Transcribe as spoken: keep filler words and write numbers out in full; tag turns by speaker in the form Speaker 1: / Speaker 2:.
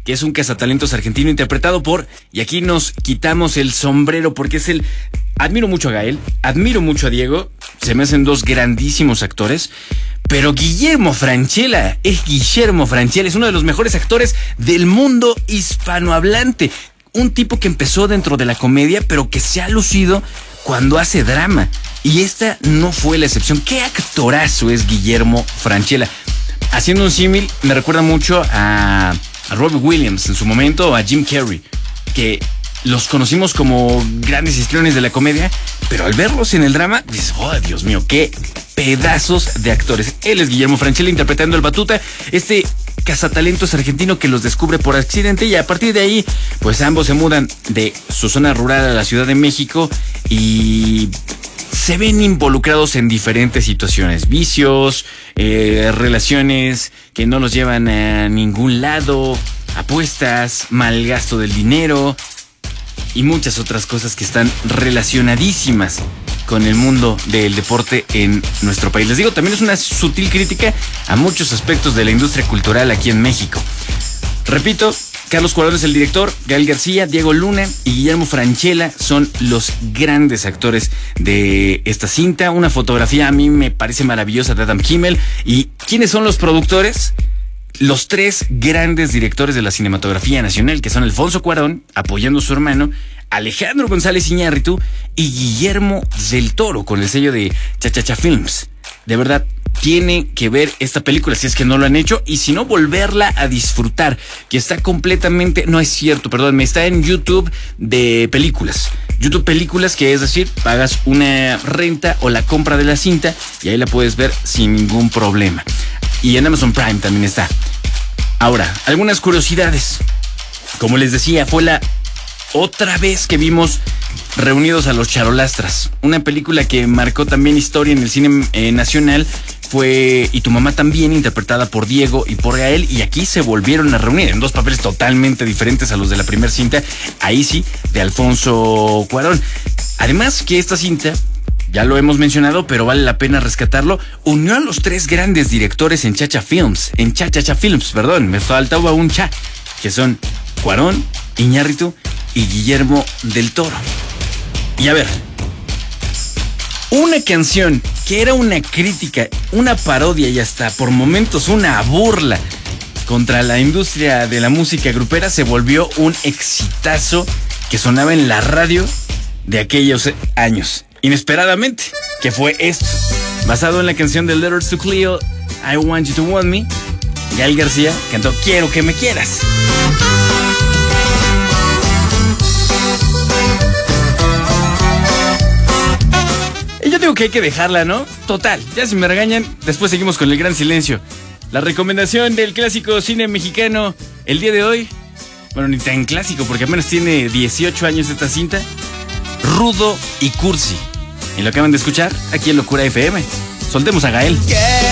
Speaker 1: que es un cazatalentos argentino interpretado por, y aquí nos quitamos el sombrero porque es el, admiro mucho a Gael, admiro mucho a Diego, se me hacen dos grandísimos actores, pero Guillermo Francella, es Guillermo Francella, es uno de los mejores actores del mundo hispanohablante, un tipo que empezó dentro de la comedia, pero que se ha lucido cuando hace drama, y esta no fue la excepción. ¡Qué actorazo es Guillermo Francella! Haciendo un símil, me recuerda mucho a, a Robin Williams en su momento, a Jim Carrey, que los conocimos como grandes histriones de la comedia, pero al verlos en el drama, dices, oh, Dios mío, qué pedazos de actores. Él es Guillermo Francella interpretando el Batuta, este cazatalentos argentino que los descubre por accidente, y a partir de ahí, pues ambos se mudan de su zona rural a la Ciudad de México y se ven involucrados en diferentes situaciones, vicios, eh, relaciones que no los llevan a ningún lado, apuestas, mal gasto del dinero y muchas otras cosas que están relacionadísimas con el mundo del deporte en nuestro país. Les digo, también es una sutil crítica a muchos aspectos de la industria cultural aquí en México. Repito, Carlos Cuarón es el director, Gael García, Diego Luna y Guillermo Francella son los grandes actores de esta cinta. Una fotografía a mí me parece maravillosa de Adam Kimmel. ¿Y quiénes son los productores? Los tres grandes directores de la cinematografía nacional, que son Alfonso Cuarón, apoyando a su hermano, Alejandro González Iñárritu y Guillermo del Toro, con el sello de Cha Cha Cha Films. De verdad, tiene que ver esta película si es que no lo han hecho, y si no, volverla a disfrutar, que está completamente, no es cierto, perdón, me está en YouTube de películas. YouTube Películas, que es decir, pagas una renta o la compra de la cinta y ahí la puedes ver sin ningún problema. Y en Amazon Prime también está. Ahora, algunas curiosidades. Como les decía, fue la otra vez que vimos Reunidos a los Charolastras, una película que marcó también historia en el cine eh, nacional. Fue Y tu mamá también, interpretada por Diego y por Gael, y aquí se volvieron a reunir en dos papeles totalmente diferentes a los de la primera cinta, ahí sí, de Alfonso Cuarón. Además que esta cinta, ya lo hemos mencionado, pero vale la pena rescatarlo, unió a los tres grandes directores en Cha Cha Films, en Cha Cha Cha Films, perdón, me faltaba un cha, que son Cuarón, Iñárritu y Guillermo del Toro. Y a ver, una canción que era una crítica, una parodia y hasta por momentos una burla contra la industria de la música grupera, se volvió un exitazo que sonaba en la radio de aquellos años. Inesperadamente, que fue esto, basado en la canción de Letters to Cleo, I Want You to Want Me. Gael García cantó Quiero que me quieras. Y yo digo que hay que dejarla, ¿no? Total, ya si me regañan, después seguimos con el gran silencio. La recomendación del clásico cine mexicano el día de hoy, bueno, ni tan clásico porque apenas tiene dieciocho años esta cinta, Rudo y Cursi. Y lo acaban de escuchar aquí en Locura F M. Soltemos a Gael.